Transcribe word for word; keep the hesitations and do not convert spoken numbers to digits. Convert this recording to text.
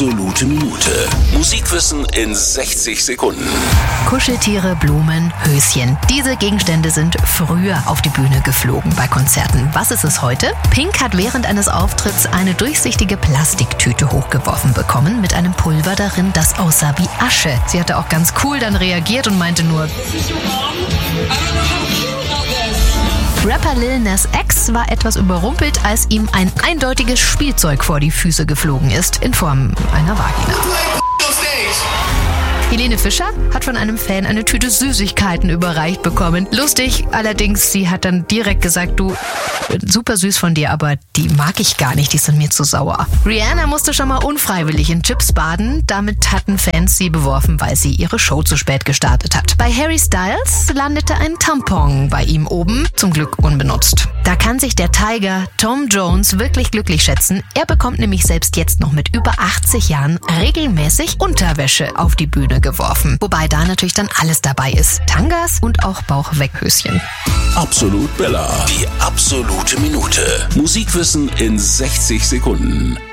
absolute Minute. Musikwissen in sechzig Sekunden. Kuscheltiere, Blumen, Höschen. Diese Gegenstände sind früher auf die Bühne geflogen bei Konzerten. Was ist es heute? Pink hat während eines Auftritts eine durchsichtige Plastiktüte hochgeworfen bekommen mit einem Pulver darin, das aussah wie Asche. Sie hatte auch ganz cool dann reagiert und meinte nur: Rapper Lil Nas X war etwas überrumpelt, als ihm ein eindeutiges Spielzeug vor die Füße geflogen ist, in Form einer Vagina. Helene Fischer hat von einem Fan eine Tüte Süßigkeiten überreicht bekommen. Lustig, allerdings, sie hat dann direkt gesagt: Du, super süß von dir, aber die mag ich gar nicht, die sind mir zu sauer. Rihanna musste schon mal unfreiwillig in Chips baden. Damit hatten Fans sie beworfen, weil sie ihre Show zu spät gestartet hat. Bei Harry Styles landete ein Tampon bei ihm oben, zum Glück unbenutzt. Da kann sich der Tiger Tom Jones wirklich glücklich schätzen. Er bekommt nämlich selbst jetzt noch mit über achtzig Jahren regelmäßig Unterwäsche auf die Bühne geworfen. Wobei da natürlich dann alles dabei ist. Tangas und auch Bauchweghöschen. Absolut Bella. Die absolute Minute. Musikwissen in sechzig Sekunden.